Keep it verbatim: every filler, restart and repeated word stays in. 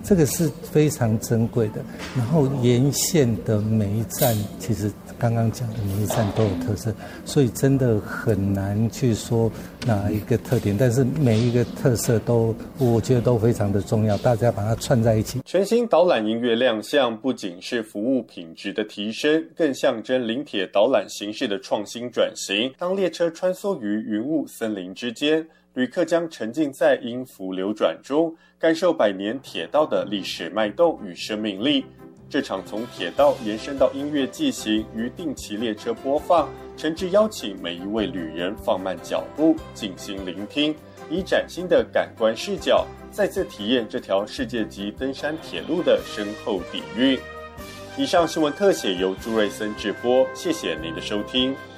这个是非常珍贵的。然后沿线的每一站，其实刚刚讲的每一站都有特色，所以真的很难去说哪一个特点，但是每一个特色都我觉得都非常的重要，大家把它串在一起。 全新导览音乐亮相，不仅是服务品质的提升，更象征林铁导览形式的创新转型。当列车穿梭于云雾森林之间，旅客将沉浸在音符流转中，感受百年铁道的历史脉动与生命力。这场从铁道延伸到音乐季行与定期列车播放，诚挚邀请每一位旅人放慢脚步，静心聆听，以崭新的感官视角，再次体验这条世界级登山铁路的深厚底蕴。以上新闻特写由朱瑞森制播，谢谢您的收听。